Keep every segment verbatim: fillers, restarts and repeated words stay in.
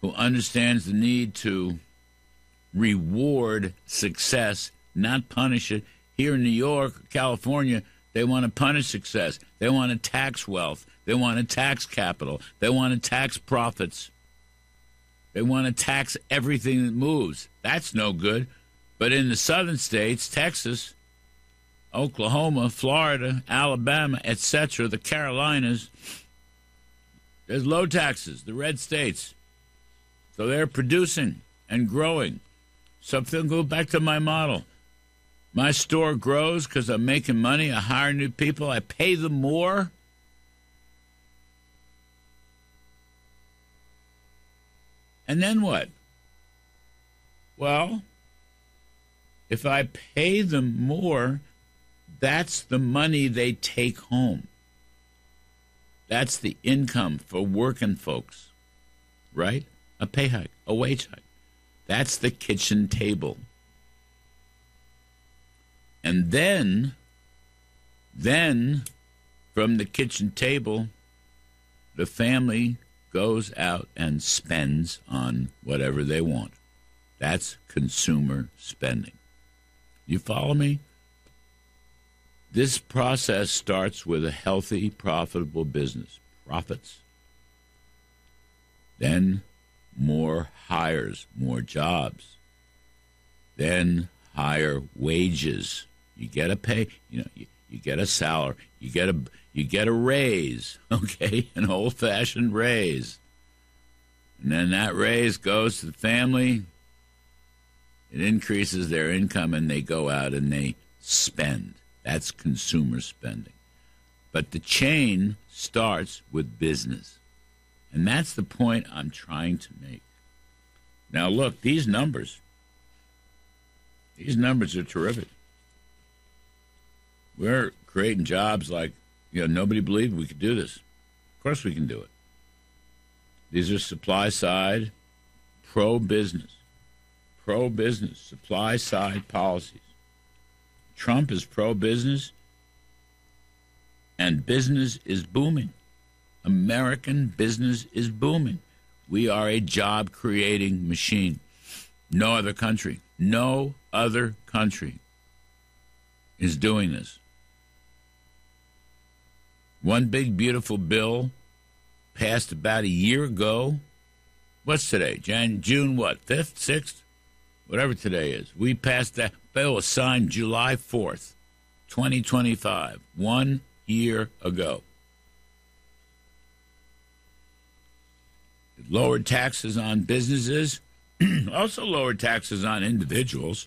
who understands the need to reward success, not punish it. Here in New York, California, they want to punish success. They want to tax wealth. They want to tax capital. They want to tax profits. They want to tax everything that moves. That's no good. But in the southern states, Texas, Oklahoma, Florida, Alabama, et cetera, the Carolinas, there's low taxes, the red states. So they're producing and growing. So if they'll go back to my model. My store grows because I'm making money. I hire new people. I pay them more. And then what? Well, if I pay them more, that's the money they take home. That's the income for working folks, right? A pay hike, a wage hike. That's the kitchen table. And then, then from the kitchen table, the family goes out and spends on whatever they want. That's consumer spending. You follow me? This process starts with a healthy, profitable business. Profits. Then more hires, more jobs. Then higher wages. You get a pay, you know, you, you get a salary, you get a you get a raise, okay, an old-fashioned raise. And then that raise goes to the family. It increases their income, and they go out and they spend. That's consumer spending. But the chain starts with business. And that's the point I'm trying to make. Now, look, these numbers, these numbers are terrific. We're creating jobs like, you know, nobody believed we could do this. Of course we can do it. These are supply side, pro-business, pro-business, supply side policies. Trump is pro-business, and business is booming. American business is booming. We are a job-creating machine. No other country, no other country is doing this. One big, beautiful bill passed about a year ago. What's today? Jan- June what? fifth, sixth? Whatever today is. We passed that bill, was signed July fourth, twenty twenty-five, one year ago. It lowered taxes on businesses, also lowered taxes on individuals,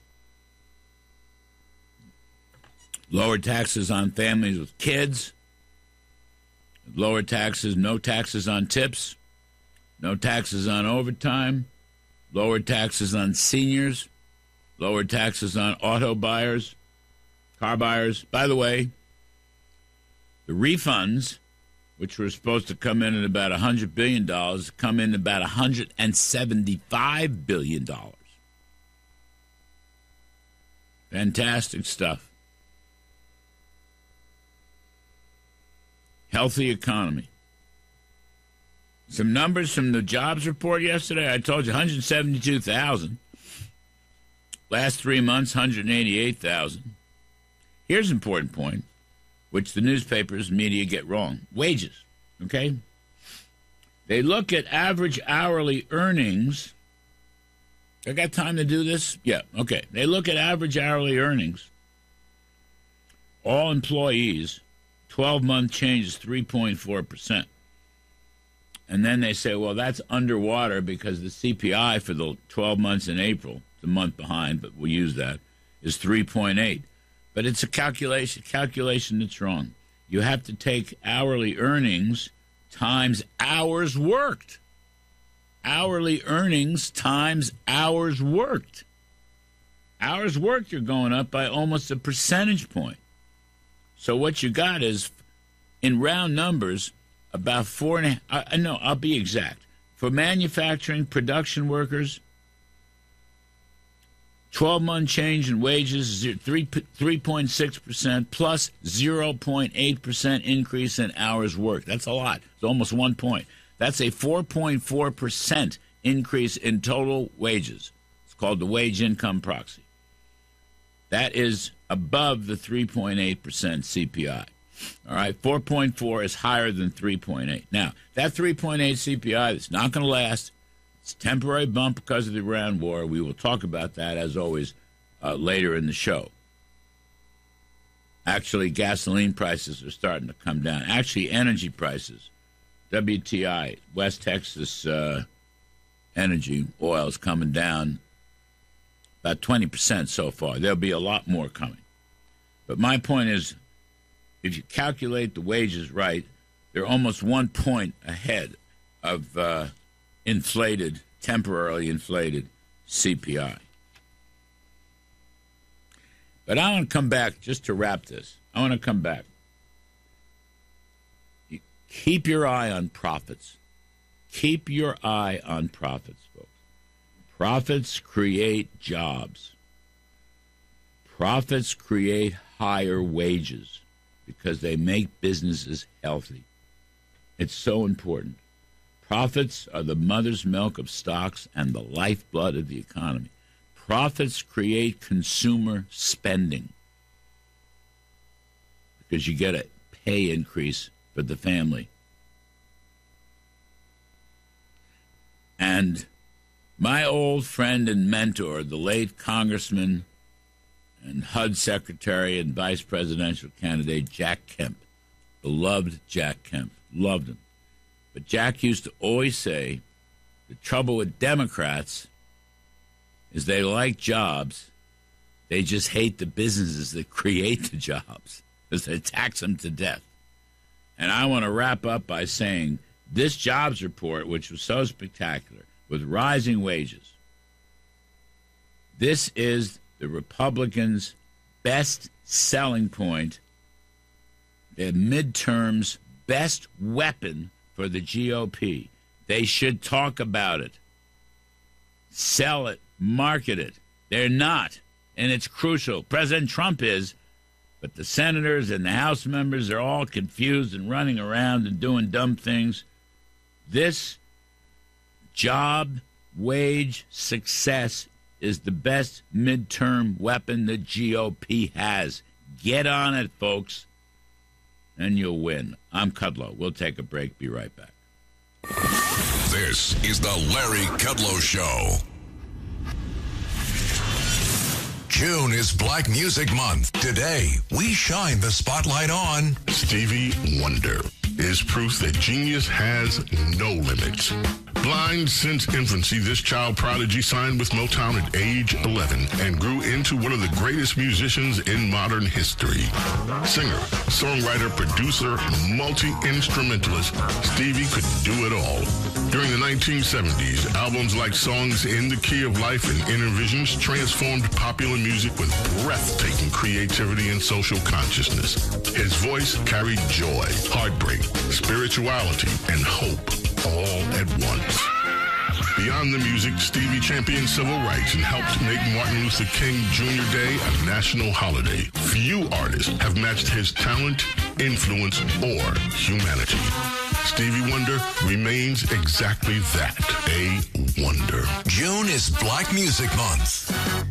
lowered taxes on families with kids, lower taxes, no taxes on tips, no taxes on overtime, lower taxes on seniors, lower taxes on auto buyers, car buyers. By the way, the refunds, which were supposed to come in at about one hundred billion dollars, come in at about one hundred seventy-five billion dollars. Fantastic stuff. Healthy economy. Some numbers from the jobs report yesterday. I told you one hundred seventy-two thousand. Last three months, one hundred eighty-eight thousand. Here's an important point, which the newspapers, media get wrong. Wages, okay? They look at average hourly earnings. I got time to do this? Yeah, okay. They look at average hourly earnings. All employees, twelve-month change is three point four percent. And then they say, well, that's underwater because the C P I for the twelve months in April, it's a month behind, but we'll use that, is three point eight. But it's a calculation, calculation that's wrong. You have to take hourly earnings times hours worked. Hourly earnings times hours worked. Hours worked are going up by almost a percentage point. So what you got is, in round numbers, about four and a half, uh, no, I'll be exact. For manufacturing production workers, twelve-month change in wages is three point six percent plus zero point eight percent increase in hours worked. That's a lot. It's almost one point. That's a four point four percent increase in total wages. It's called the wage income proxy. That is above the three point eight percent C P I. All right, four point four is higher than three point eight. Now, that three point eight C P I, that's not going to last. It's a temporary bump because of the Iran war. We will talk about that, as always, uh, later in the show. Actually, gasoline prices are starting to come down. Actually, energy prices, W T I, West Texas uh, Energy oil is coming down about twenty percent so far. There'll be a lot more coming. But my point is, if you calculate the wages right, they're almost one point ahead of uh, inflated, temporarily inflated C P I. But I want to come back, just to wrap this, I want to come back. You keep your eye on profits. Keep your eye on profits, folks. Profits create jobs. Profits create higher wages because they make businesses healthy. It's so important. Profits are the mother's milk of stocks and the lifeblood of the economy. Profits create consumer spending because you get a pay increase for the family. And my old friend and mentor, the late Congressman and H U D Secretary and Vice Presidential candidate Jack Kemp, beloved Jack Kemp, loved him. But Jack used to always say, the trouble with Democrats is they like jobs, they just hate the businesses that create the jobs because they tax them to death. And I want to wrap up by saying this jobs report, which was so spectacular, with rising wages, this is the Republicans' best selling point, their midterms' best weapon for the G O P. They should talk about it, sell it, market it. They're not, and it's crucial. President Trump is, but the senators and the House members are all confused and running around and doing dumb things. This job wage success is the best midterm weapon the G O P has. Get on it, folks, and you'll win. I'm Kudlow. We'll take a break. Be right back. This is the Larry Kudlow Show. June is Black Music Month. Today, we shine the spotlight on Stevie Wonder is proof that genius has no limits. Blind since infancy, this child prodigy signed with Motown at age eleven and grew into one of the greatest musicians in modern history. Singer, songwriter, producer, multi-instrumentalist, Stevie could do it all. During the nineteen seventies, albums like Songs in the Key of Life and Inner Visions transformed popular music with breathtaking creativity and social consciousness. His voice carried joy, heartbreak, spirituality, and hope all at once. Beyond the music, Stevie championed civil rights and helped make Martin Luther King Junior Day a national holiday. Few artists have matched his talent, influence, or humanity. Stevie Wonder remains exactly that, a wonder. June is Black Music Month.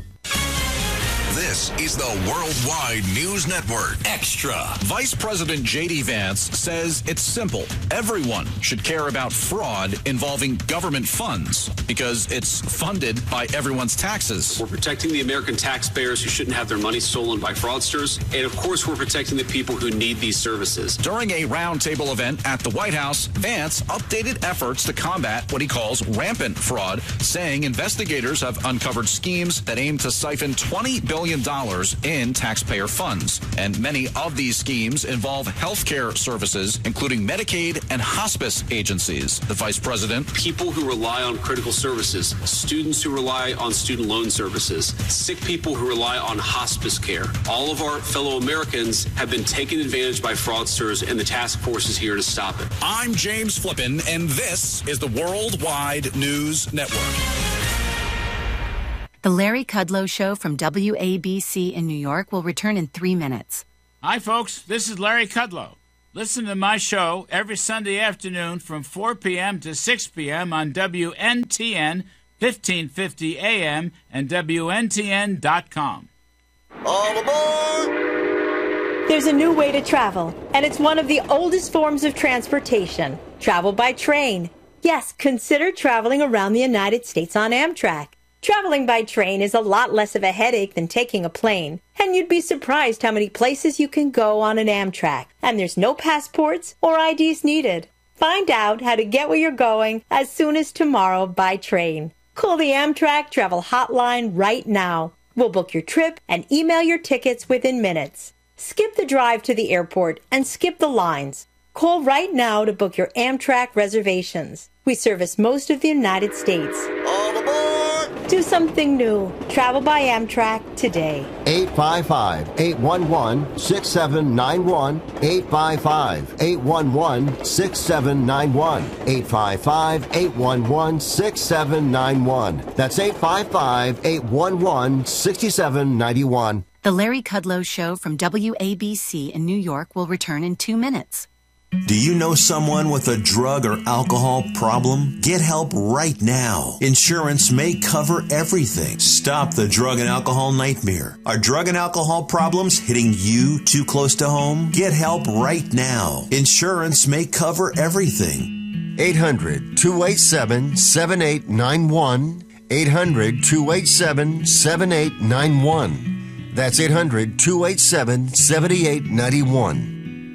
This is the Worldwide News Network. Extra. Vice President J D. Vance says it's simple. Everyone should care about fraud involving government funds because it's funded by everyone's taxes. We're protecting the American taxpayers who shouldn't have their money stolen by fraudsters. And, of course, we're protecting the people who need these services. During a roundtable event at the White House, Vance updated efforts to combat what he calls rampant fraud, saying investigators have uncovered schemes that aim to siphon twenty billion dollars in taxpayer funds. And many of these schemes involve health care services, including Medicaid and hospice agencies. The vice president. People who rely on critical services, students who rely on student loan services, sick people who rely on hospice care. All of our fellow Americans have been taken advantage by fraudsters, and the task force is here to stop it. I'm James Flippin, and this is the Worldwide News Network. The Larry Kudlow Show from W A B C in New York will return in three minutes. Hi, folks. This is Larry Kudlow. Listen to my show every Sunday afternoon from four p.m. to six p.m. on W N T N, fifteen fifty A M, and W N T N dot com. All aboard! There's a new way to travel, and it's one of the oldest forms of transportation. Travel by train. Yes, consider traveling around the United States on Amtrak. Traveling by train is a lot less of a headache than taking a plane, and you'd be surprised how many places you can go on an Amtrak, and there's no passports or I Ds needed. Find out how to get where you're going as soon as tomorrow by train. Call the Amtrak Travel Hotline right now. We'll book your trip and email your tickets within minutes. Skip the drive to the airport and skip the lines. Call right now to book your Amtrak reservations. We service most of the United States. All aboard! Do something new. Travel by Amtrak today. eight five five, eight one one, six seven nine one. eight five five, eight one one, six seven nine one. eight five five, eight one one, six seven nine one. That's eight five five, eight one one, six seven nine one. The Larry Kudlow Show from W A B C in New York will return in two minutes. Do you know someone with a drug or alcohol problem? Get help right now. Insurance may cover everything. Stop the drug and alcohol nightmare. Are drug and alcohol problems hitting you too close to home? Get help right now. Insurance may cover everything. eight hundred, two eight seven, seven eight nine one. eight hundred, two eight seven, seven eight nine one. That's eight hundred, two eight seven, seven eight nine one.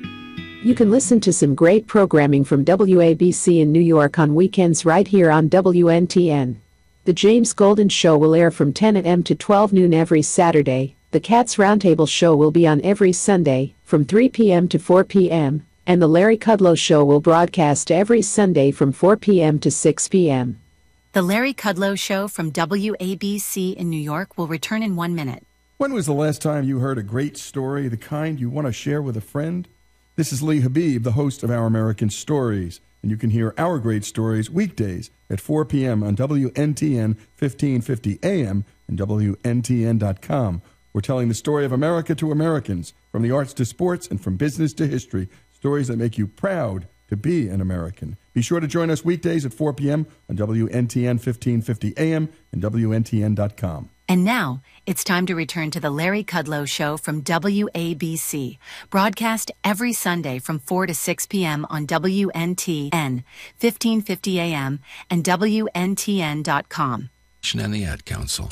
You can listen to some great programming from W A B C in New York on weekends right here on W N T N. The James Golden Show will air from ten a.m. to twelve noon every Saturday. The Cats Roundtable Show will be on every Sunday from three p.m. to four p.m. And the Larry Kudlow Show will broadcast every Sunday from four p.m. to six p.m. The Larry Kudlow Show from W A B C in New York will return in one minute. When was the last time you heard a great story, the kind you want to share with a friend? This is Lee Habib, the host of Our American Stories, and you can hear our great stories weekdays at four p.m. on W N T N, fifteen fifty A M, and W N T N dot com. We're telling the story of America to Americans, from the arts to sports and from business to history, stories that make you proud to be an American. Be sure to join us weekdays at four p.m. on W N T N, fifteen fifty A M, and W N T N dot com. And now, it's time to return to the Larry Kudlow Show from W A B C, broadcast every Sunday from four to six p.m. on W N T N, fifteen fifty A M, and W N T N dot com. And the Ad Council.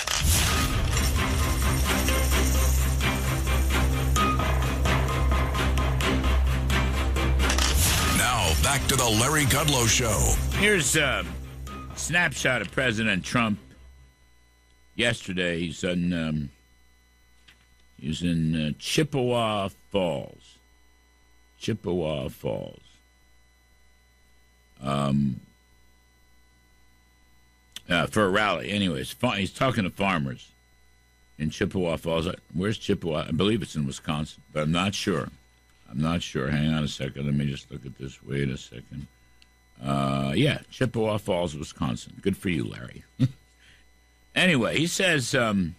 Now, back to the Larry Kudlow Show. Here's a snapshot of President Trump. Yesterday, he's in, um, he's in uh, Chippewa Falls. Chippewa Falls. Um, uh, for a rally. Anyways, he's talking to farmers in Chippewa Falls. Where's Chippewa? I believe it's in Wisconsin, but I'm not sure. I'm not sure. Hang on a second. Let me just look at this. Wait a second. Uh, yeah, Chippewa Falls, Wisconsin. Good for you, Larry. Anyway, he says, um,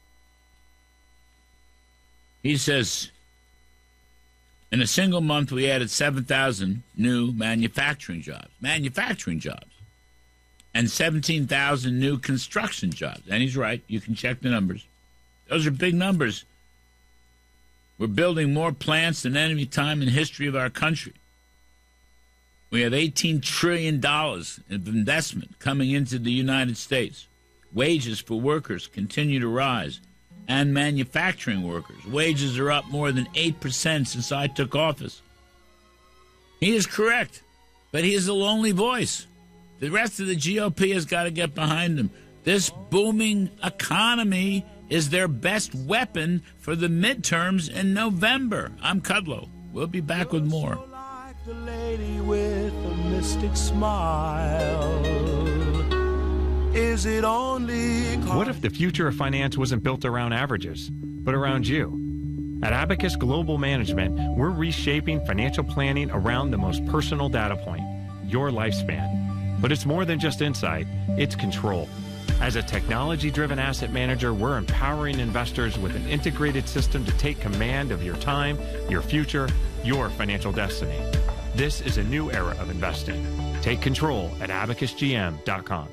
he says, in a single month, we added seven thousand new manufacturing jobs, manufacturing jobs, and seventeen thousand new construction jobs. And he's right. You can check the numbers. Those are big numbers. We're building more plants than any time in the history of our country. We have eighteen trillion dollars of investment coming into the United States. Wages for workers continue to rise, and manufacturing workers. Wages are up more than eight percent since I took office. He is correct, but he is a lonely voice. The rest of the G O P has got to get behind him. This booming economy is their best weapon for the midterms in November. I'm Kudlow. We'll be back with more. So like the lady with a mystic smile. Is it only... What if the future of finance wasn't built around averages, but around you? At Abacus Global Management, we're reshaping financial planning around the most personal data point, your lifespan. But it's more than just insight, it's control. As a technology-driven asset manager, we're empowering investors with an integrated system to take command of your time, your future, your financial destiny. This is a new era of investing. Take control at abacus g m dot com.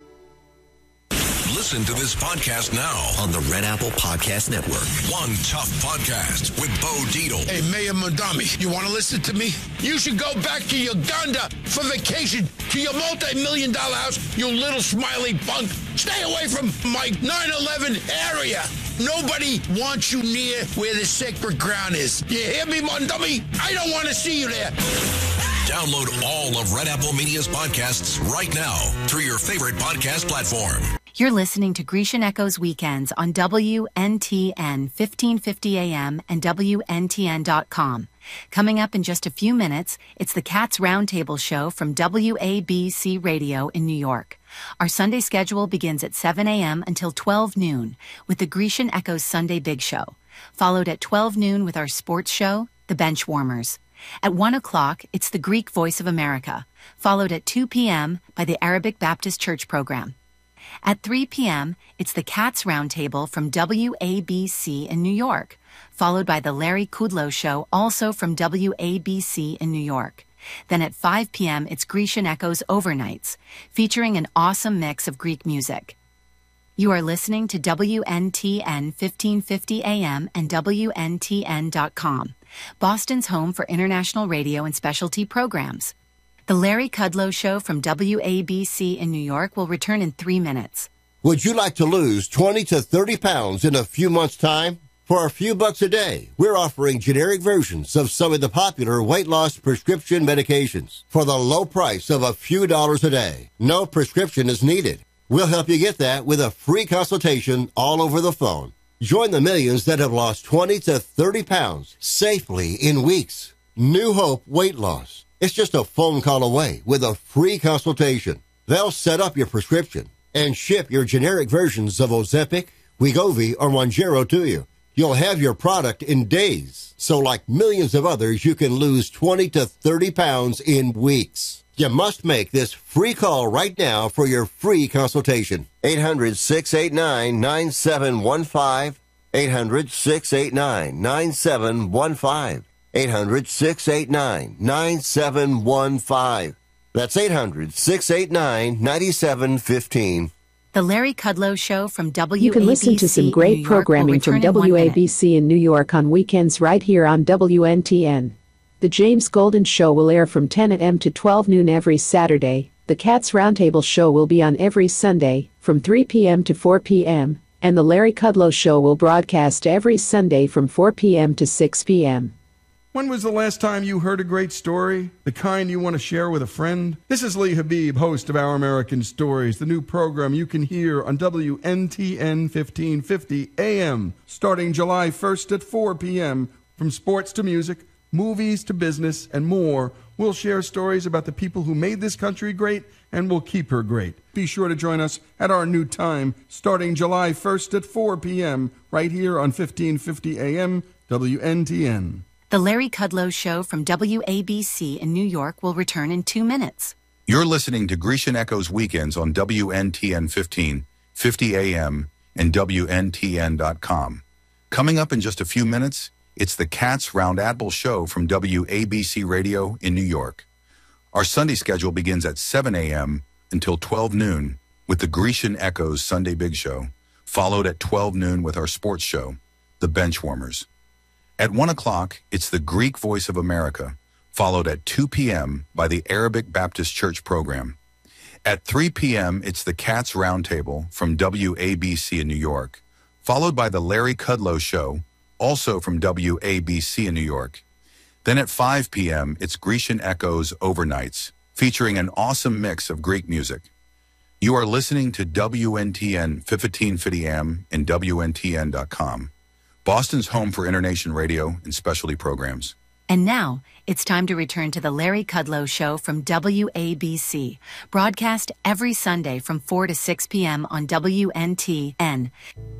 Listen to this podcast now on the Red Apple Podcast Network. One Tough Podcast with Bo Dietl. Hey, Mayor Mondami, you want to listen to me? You should go back to Uganda for vacation to your multi-million dollar house, you little smiley punk. Stay away from my nine eleven area. Nobody wants you near where the sacred ground is. You hear me, Mondami? I don't want to see you there. Download all of Red Apple Media's podcasts right now through your favorite podcast platform. You're listening to Grecian Echoes Weekends on W N T N fifteen fifty A M and W N T N dot com. Coming up in just a few minutes, it's the Cats Roundtable Show from W A B C Radio in New York. Our Sunday schedule begins at seven A M until twelve noon with the Grecian Echoes Sunday Big Show, followed at twelve noon with our sports show, The Benchwarmers. At one o'clock, it's the Greek Voice of America, followed at two p.m. by the Arabic Baptist Church program. At three p.m., it's the Cats Roundtable from W A B C in New York, followed by the Larry Kudlow Show, also from W A B C in New York. Then at five p.m., it's Grecian Echoes Overnights, featuring an awesome mix of Greek music. You are listening to W N T N fifteen fifty A M and W N T N dot com, Boston's home for international radio and specialty programs. The Larry Kudlow Show from W A B C in New York will return in three minutes. Would you like to lose twenty to thirty pounds in a few months' time? For a few bucks a day, we're offering generic versions of some of the popular weight loss prescription medications for the low price of a few dollars a day. No prescription is needed. We'll help you get that with a free consultation all over the phone. Join the millions that have lost twenty to thirty pounds safely in weeks. New Hope Weight Loss. It's just a phone call away with a free consultation. They'll set up your prescription and ship your generic versions of Ozempic, Wegovy, or Mounjaro to you. You'll have your product in days. So like millions of others, you can lose twenty to thirty pounds in weeks. You must make this free call right now for your free consultation. eight hundred, six eight nine, nine seven one five. eight hundred, six eight nine, nine seven one five. eight hundred, six eight nine, nine seven one five. That's eight hundred, six eight nine, nine seven one five. The Larry Kudlow Show from W A B C. You can listen to some great programming from W A B C in New York on weekends right here on W N T N. The James Golden Show will air from ten a.m. to twelve noon every Saturday. The Cats Roundtable Show will be on every Sunday from three p.m. to four p.m. And the Larry Kudlow Show will broadcast every Sunday from four p.m. to six p.m. When was the last time you heard a great story? The kind you want to share with a friend? This is Lee Habib, host of Our American Stories, the new program you can hear on W N T N fifteen fifty A M, starting July first at four p.m. From sports to music, movies to business, and more, we'll share stories about the people who made this country great and will keep her great. Be sure to join us at our new time, starting July first at four p.m., right here on fifteen fifty A M, W N T N. The Larry Kudlow Show from W A B C in New York will return in two minutes. You're listening to Grecian Echoes Weekends on W N T N fifteen fifty A M and W N T N dot com. Coming up in just a few minutes, it's the Cats Roundtable Show from W A B C Radio in New York. Our Sunday schedule begins at seven a.m. until twelve noon with the Grecian Echoes Sunday Big Show, followed at twelve noon with our sports show, The Benchwarmers. At one o'clock, it's the Greek Voice of America, followed at two p.m. by the Arabic Baptist Church program. At three p.m., it's the Cats Roundtable from W A B C in New York, followed by the Larry Kudlow Show, also from W A B C in New York. Then at five p.m., it's Grecian Echoes Overnights, featuring an awesome mix of Greek music. You are listening to W N T N fifteen fifty A M and W N T N dot com, Boston's home for international radio and specialty programs. And now, it's time to return to the Larry Kudlow Show from W A B C, broadcast every Sunday from four to six p.m. on W N T N.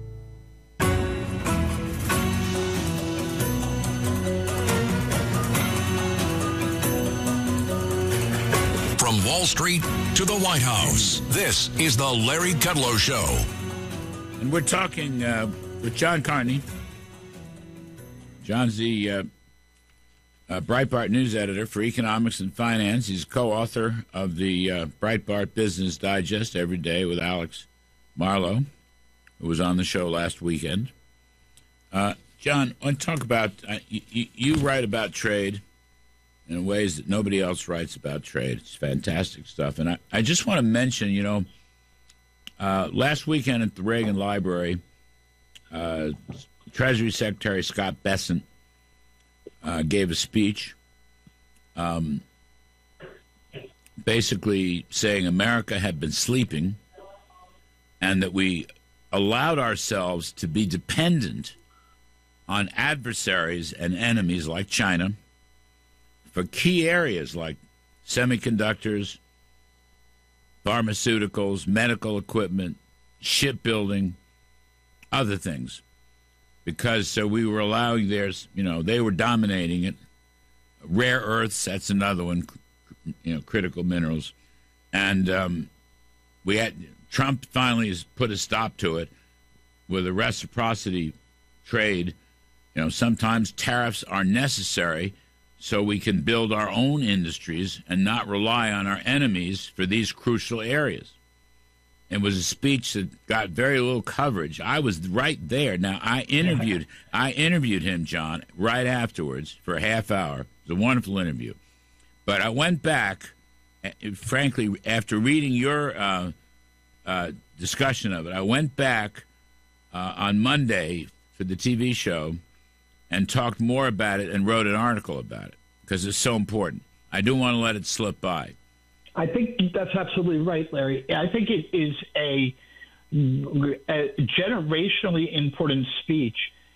From Wall Street to the White House, this is the Larry Kudlow Show. And we're talking uh, with John Carney. John's the uh, uh, Breitbart news editor for economics and finance. He's co-author of the uh, Breitbart Business Digest every day with Alex Marlowe, who was on the show last weekend. Uh, John, I want to talk about, uh, you, you write about trade in ways that nobody else writes about trade. It's fantastic stuff. And I, I just want to mention, you know, uh, last weekend at the Reagan Library, uh, Treasury Secretary Scott Bessent uh, gave a speech um, basically saying America had been sleeping and that we allowed ourselves to be dependent on adversaries and enemies like China for key areas like semiconductors, pharmaceuticals, medical equipment, shipbuilding, other things. Because so we were allowing theirs, you know, they were dominating it. Rare earths, that's another one, you know, critical minerals. And um, we had, Trump finally has put a stop to it with a reciprocity trade. You know, sometimes tariffs are necessary so we can build our own industries and not rely on our enemies for these crucial areas. It was a speech that got very little coverage. I was right there. Now, I interviewed I interviewed him, John, right afterwards for a half hour. It was a wonderful interview. But I went back, frankly, after reading your uh, uh, discussion of it, I went back uh, on Monday for the T V show and talked more about it and wrote an article about it because it's so important. I don't want to let it slip by. I think that's absolutely right, Larry. I think it is a, a generationally important speech.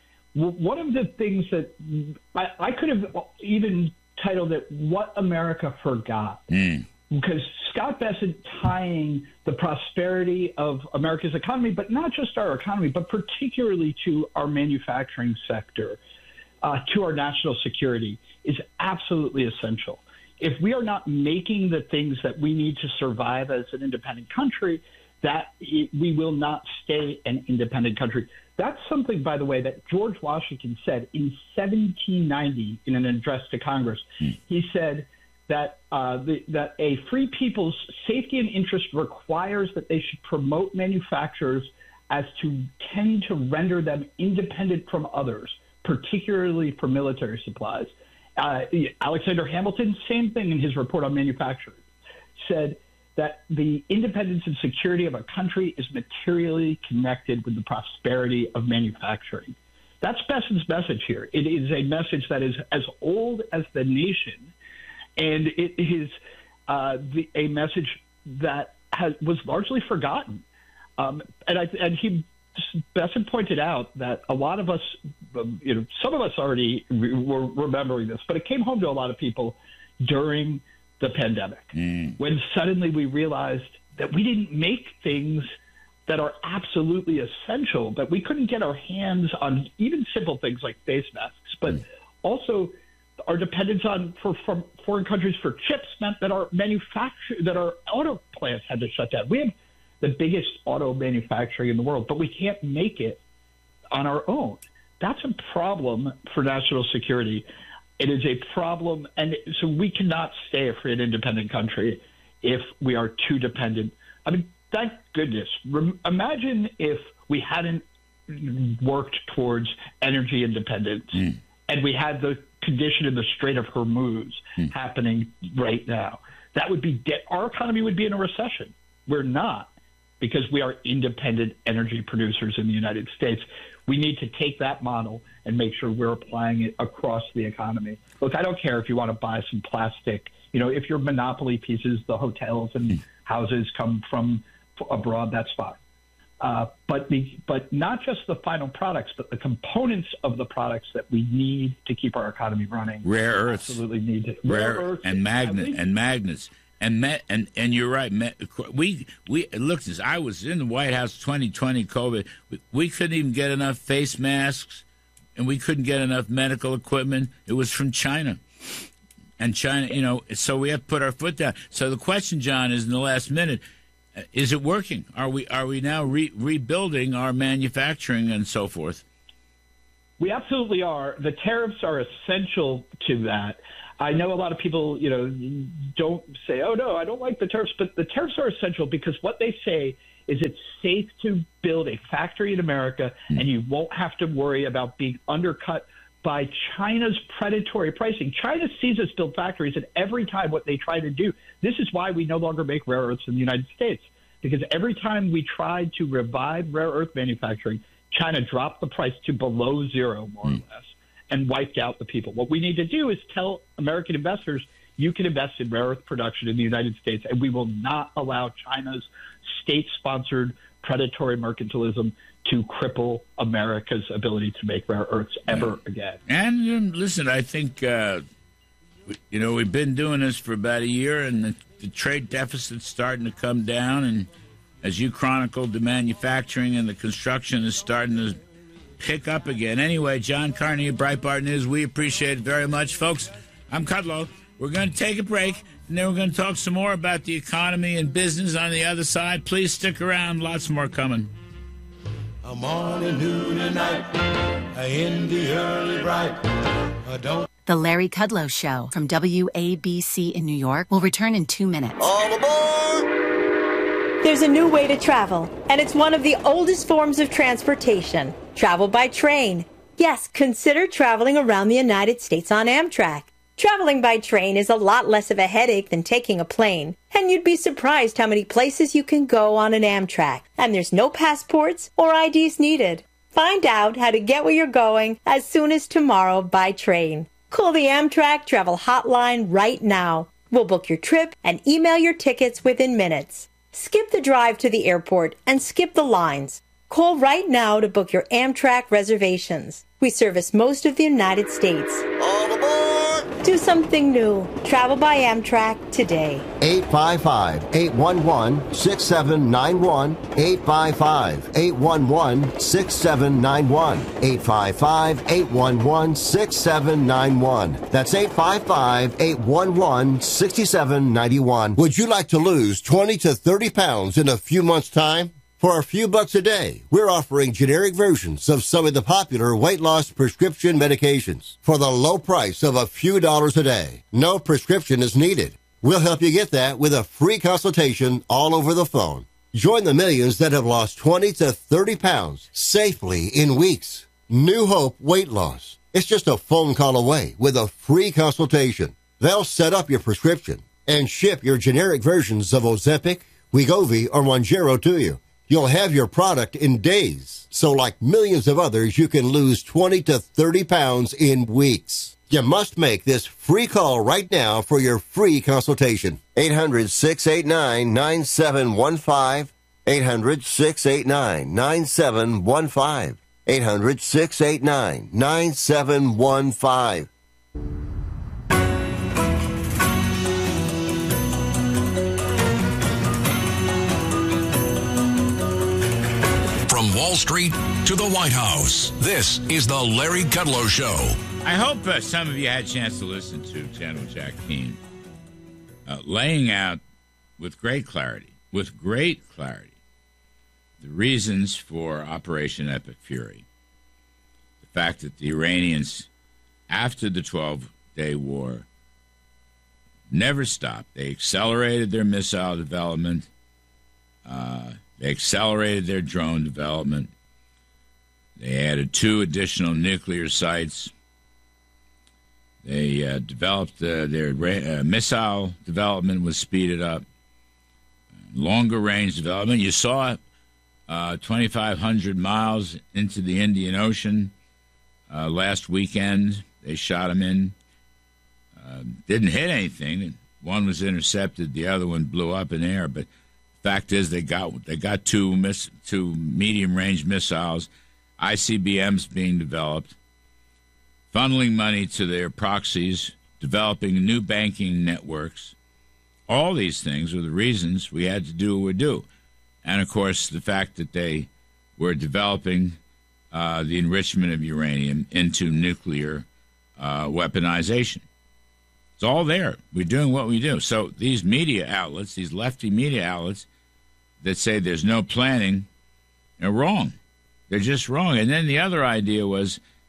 One of the things that I, I could have even titled it, What America Forgot. Mm. Because Scott Bessent tying the prosperity of America's economy, but not just our economy, but particularly to our manufacturing sector, uh, to our national security, is absolutely essential. If we are not making the things that we need to survive as an independent country, that we will not stay an independent country. That's something, by the way, that George Washington said in seventeen ninety in an address to Congress. Mm. He said that uh, the, that a free people's safety and interest requires that they should promote manufacturers as to tend to render them independent from others, particularly for military supplies. Uh, Alexander Hamilton, same thing in his report on manufacturing, said that the independence and security of a country is materially connected with the prosperity of manufacturing. That's Bessent's message here. It is a message that is as old as the nation, and it is uh, the, a message that has, was largely forgotten. Um, and, I, and he Bessent pointed out that a lot of us, you know, some of us already were remembering this, but it came home to a lot of people during the pandemic, mm. when suddenly we realized that we didn't make things that are absolutely essential, that we couldn't get our hands on even simple things like face masks, but mm. also our dependence on for from foreign countries for chips meant that our manufacture that our auto plants had to shut down. We have the biggest auto manufacturing in the world, but we can't make it on our own. That's a problem for national security. It is a problem, and so we cannot stay a free and independent country if we are too dependent. I mean, thank goodness. Rem- imagine if we hadn't worked towards energy independence, mm. and we had the condition in the Strait of Hormuz mm. happening right now. That would be de- our economy would be in a recession. We're not, because we are independent energy producers in the United States. We need to take that model and make sure we're applying it across the economy. Look, I don't care if you want to buy some plastic. You know, if your monopoly pieces, the hotels and mm. houses come from abroad, that's fine. Uh, but the, but not just the final products, but the components of the products that we need to keep our economy running. Rare earths, absolutely need to. Rare, rare earths and magnet and magnets. And me, and and you're right. Me, we we look. I was in the White House twenty twenty COVID. We, we couldn't even get enough face masks, and we couldn't get enough medical equipment. It was from China, and China. You know, so we have to put our foot down. So the question, John, is in the last minute: is it working? Are we are we now re- rebuilding our manufacturing and so forth? We absolutely are. The tariffs are essential to that. I know a lot of people, you know, don't say, oh, no, I don't like the tariffs. But the tariffs are essential because what they say is it's safe to build a factory in America, mm. and you won't have to worry about being undercut by China's predatory pricing. China sees us build factories, and every time what they try to do, this is why we no longer make rare earths in the United States, because every time we tried to revive rare earth manufacturing, China dropped the price to below zero, more mm. or less, and wiped out the people. What we need to do is tell American investors, you can invest in rare earth production in the United States, and we will not allow China's state-sponsored predatory mercantilism to cripple America's ability to make rare earths ever again. And um, listen, I think, uh, you know, we've been doing this for about a year, and the, the trade deficit's starting to come down. And as you chronicled, the manufacturing and the construction is starting to pick up again. Anyway, John Carney of Breitbart News, we appreciate it very much. Folks, I'm Kudlow. We're going to take a break, and then we're going to talk some more about the economy and business on the other side. Please stick around. Lots more coming. A morning, noon, and night, in the early bright. I don't. The Larry Kudlow Show from W A B C in New York will return in two minutes. All aboard! There's a new way to travel, and it's one of the oldest forms of transportation. Travel by train. Yes, consider traveling around the United States on Amtrak. Traveling by train is a lot less of a headache than taking a plane, and you'd be surprised how many places you can go on an Amtrak, and there's no passports or I Ds needed. Find out how to get where you're going as soon as tomorrow by train. Call the Amtrak Travel Hotline right now. We'll book your trip and email your tickets within minutes. Skip the drive to the airport and skip the lines. Call right now to book your Amtrak reservations. We service most of the United States. All aboard! Do something new. Travel by Amtrak today. eight five five, eight one one, six seven nine one. eight five five, eight one one, six seven nine one. eight five five, eight one one, six seven nine one. That's eight five five, eight one one, six seven nine one. Would you like to lose twenty to thirty pounds in a few months' time? For a few bucks a day, we're offering generic versions of some of the popular weight loss prescription medications for the low price of a few dollars a day. No prescription is needed. We'll help you get that with a free consultation all over the phone. Join the millions that have lost twenty to thirty pounds safely in weeks. New Hope Weight Loss. It's just a phone call away with a free consultation. They'll set up your prescription and ship your generic versions of Ozempic, Wegovy, or Mounjaro to you. You'll have your product in days. So like millions of others, you can lose twenty to thirty pounds in weeks. You must make this free call right now for your free consultation. eight hundred, six eight nine, nine seven one five. eight hundred, six eight nine, nine seven one five. eight hundred, six eight nine, nine seven one five. From Wall Street to the White House, this is the Larry Kudlow Show. I hope uh, some of you had a chance to listen to Channel Jack Keane uh, laying out with great clarity, with great clarity, the reasons for Operation Epic Fury. The fact that the Iranians, after the twelve-day war, never stopped. They accelerated their missile development. Uh, they accelerated their drone development. They added two additional nuclear sites. They uh, developed uh, their uh, missile development was speeded up. Longer range development. You saw it, uh, twenty-five hundred miles into the Indian Ocean uh, last weekend. They shot them in. Uh, didn't hit anything. One was intercepted. The other one blew up in air. But the fact is, they got they got two miss, two medium range missiles. I C B Ms being developed, funneling money to their proxies, developing new banking networks. All these things were the reasons we had to do what we do. And, of course, the fact that they were developing uh, the enrichment of uranium into nuclear uh, weaponization. It's all there. We're doing what we do. So these media outlets, these lefty media outlets that say there's no planning, are wrong. They're just wrong. And then the other idea was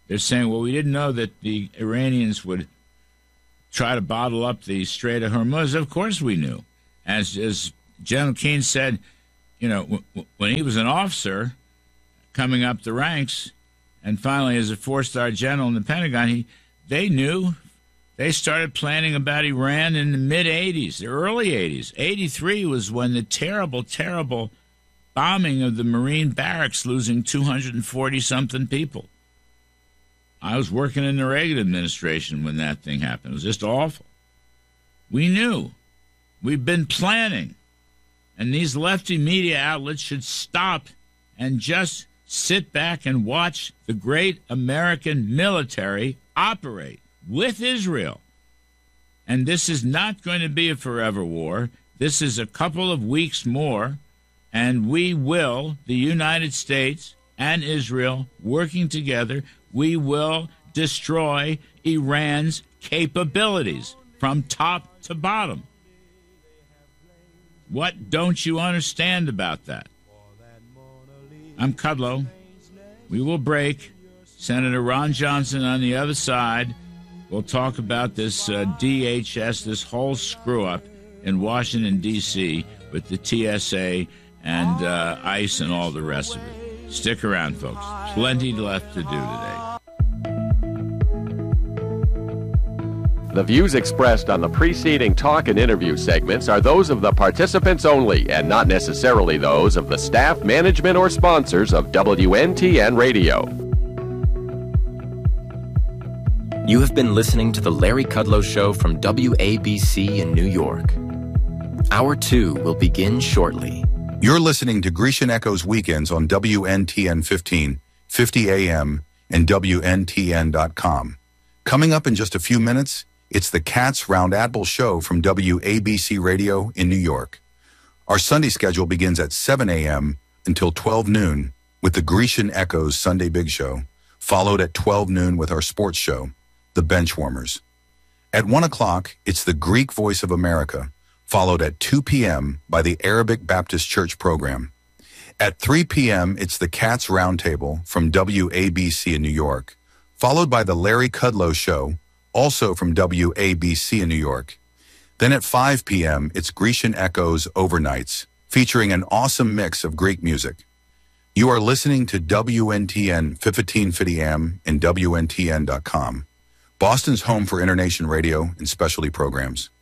They're saying, well, we didn't know that the Iranians would try to bottle up the Strait of Hormuz. Of course we knew. As, as General Keane said, you know, w- when he was an officer coming up the ranks, and finally as a four-star general in the Pentagon, he they knew. They started planning about Iran in the mid-eighties, the early eighties. eighty-three was when the terrible, terrible bombing of the Marine barracks, losing two hundred forty-something people. I was working in the Reagan administration when that thing happened. It was just awful. We knew. We've been planning. And these lefty media outlets should stop and just sit back and watch the great American military operate with Israel. And this is not going to be a forever war. This is a couple of weeks more, and we will, the United States and Israel, working together, we will destroy Iran's capabilities from top to bottom. What don't you understand about that? I'm Kudlow. We will break. Senator Ron Johnson on the other side. We'll talk about this uh, D H S, this whole screw-up in Washington, D C with the T S A and uh, ICE and all the rest of it. Stick around, folks. Plenty left to do today. The views expressed on the preceding talk and interview segments are those of the participants only and not necessarily those of the staff, management, or sponsors of W N T N Radio. You have been listening to The Larry Kudlow Show from W A B C in New York. Hour two will begin shortly. You're listening to Grecian Echoes Weekends on W N T N fifteen, fifty A M, and W N T N dot com. Coming up in just a few minutes, it's the Cats Round Apple Show from W A B C Radio in New York. Our Sunday schedule begins at seven A M until twelve noon with the Grecian Echoes Sunday Big Show, followed at twelve noon with our sports show, The Benchwarmers. At one o'clock, it's the Greek Voice of America, followed at two p.m. by the Arabic Baptist Church program. At three p.m., it's the Cats Roundtable from W A B C in New York, followed by the Larry Kudlow Show, also from W A B C in New York. Then at five p.m., it's Grecian Echoes Overnights, featuring an awesome mix of Greek music. You are listening to W N T N fifteen fifty A M and W N T N dot com, Boston's home for Internation Radio and specialty programs.